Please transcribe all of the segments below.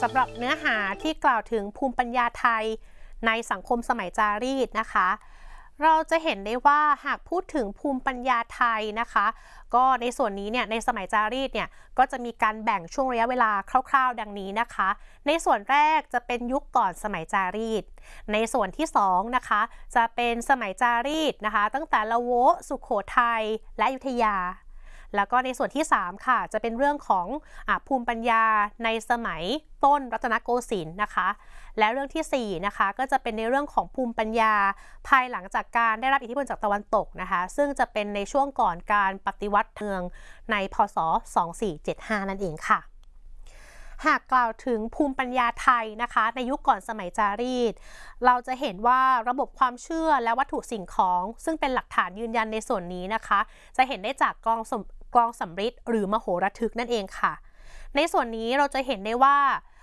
สำหรับเนื้อหาที่กล่าวถึงภูมิปัญญาไทยในสังคมสมัยจารีตนะคะเราจะเห็นได้ว่าหากพูดถึงภูมิปัญญาไทยนะคะก็ในส่วนนี้เนี่ยในสมัยจารีตเนี่ยก็จะมีการแบ่งช่วงระยะเวลาคร่าวๆดังนี้นะคะในส่วนแรกจะเป็นยุคก่อนสมัยจารีตในส่วนที่2นะคะจะเป็นสมัยจารีตนะคะตั้งแต่ละโวสุโขทัยและอยุธยาแล้วก็ในส่วนที่3ค่ะจะเป็นเรื่องของภูมิปัญญาในสมัยต้นรัตนโกสินทร์นะคะและเรื่องที่4นะคะก็จะเป็นในเรื่องของภูมิปัญญาภายหลังจากการได้รับอิทธิพลจากตะวันตกนะคะซึ่งจะเป็นในช่วงก่อนการปฏิวัติเมืองในพ.ศ. 2475นั่นเองค่ะหากกล่าวถึงภูมิปัญญาไทยนะคะในยุคก่อนสมัยจารีตเราจะเห็นว่าระบบความเชื่อและวัตถุสิ่งของซึ่งเป็นหลักฐานยืนยันในส่วนนี้นะคะจะเห็นได้จากกลองสำริดหรือมโหระทึกนั่นเองค่ะในส่วนนี้เราจะเห็นได้ว่า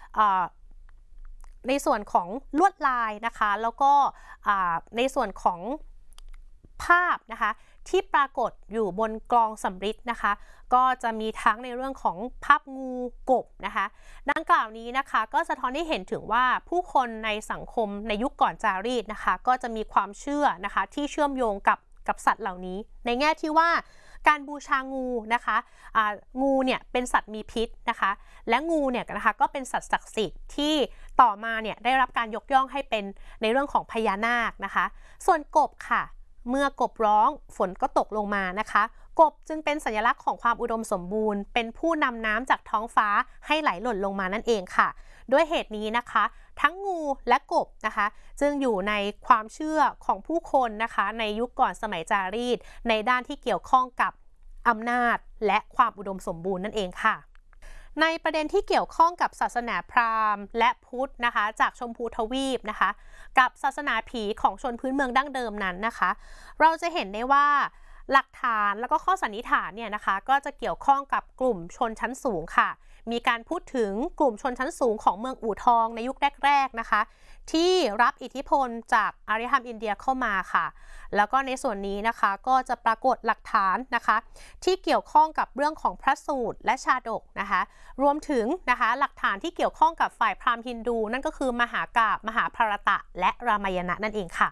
ในส่วนของลวดลายนะคะแล้วก็ในส่วนของภาพนะคะที่ปรากฏอยู่บนกลองสำริดนะคะก็จะมีทั้งในเรื่องของภาพงูกบนะคะดังกล่าวนี้นะคะก็สะท้อนให้เห็นถึงว่าผู้คนในสังคมในยุคก่อนจารีตนะคะก็จะมีความเชื่อนะคะที่เชื่อมโยงกับสัตว์เหล่านี้ในแง่ที่ว่าการบูชางูนะคะงูเนี่ยเป็นสัตว์มีพิษนะคะและงูเนี่ยนะคะก็เป็นสัตว์ศักดิ์สิทธิ์ที่ต่อมาเนี่ยได้รับการยกย่องให้เป็นในเรื่องของพญานาคนะคะส่วนกบค่ะเมื่อกบร้องฝนก็ตกลงมานะคะกบจึงเป็นสัญลักษณ์ของความอุดมสมบูรณ์เป็นผู้นำน้ำจากท้องฟ้าให้ไหลหล่นลงมานั่นเองค่ะด้วยเหตุนี้นะคะทั้งงูและกบนะคะจึงอยู่ในความเชื่อของผู้คนนะคะในยุคก่อนสมัยจารีตในด้านที่เกี่ยวข้องกับอำนาจและความอุดมสมบูรณ์นั่นเองค่ะในประเด็นที่เกี่ยวข้องกับศาสนาพราหมณ์และพุทธนะคะจากชมพูทวีปนะคะกับศาสนาผีของชนพื้นเมืองดั้งเดิมนั้นนะคะเราจะเห็นได้ว่าหลักฐานแล้วก็ข้อสันนิษฐานเนี่ยนะคะก็จะเกี่ยวข้องกับกลุ่มชนชั้นสูงค่ะมีการพูดถึงกลุ่มชนชั้นสูงของเมืองอู่ทองในยุคแรกๆนะคะที่รับอิทธิพลจากอารยธรรมอินเดียเข้ามาค่ะแล้วก็ในส่วนนี้นะคะก็จะปรากฏหลักฐานนะคะที่เกี่ยวข้องกับเรื่องของพระสูตรและชาดกนะคะรวมถึงนะคะหลักฐานที่เกี่ยวข้องกับฝ่ายพราหมณ์ฮินดูนั่นก็คือมหากาพย์มหาภารตะและรามายณะนั่นเองค่ะ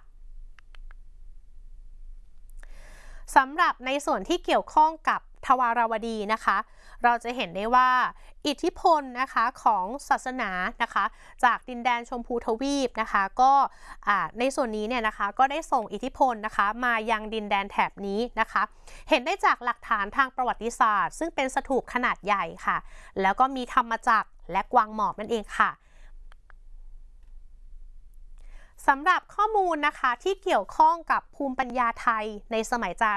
สำหรับในส่วนที่เกี่ยวข้องกับทวารวดีนะคะเราจะเห็นได้ว่าอิทธิพลนะคะของศาสนานะคะจากดินแดนชมพูทวีปนะคะก็ในส่วนนี้เนี่ยนะคะก็ได้ส่งอิทธิพลนะคะมายังดินแดนแถบนี้นะคะเห็นได้จากหลักฐานทางประวัติศาสตร์ซึ่งเป็นสถูปขนาดใหญ่ค่ะแล้วก็มีธรรมจักรและกวางหมอบนั่นเองค่ะสำหรับข้อมูลนะคะที่เกี่ยวข้องกับภูมิปัญญาไทยในสมัยจา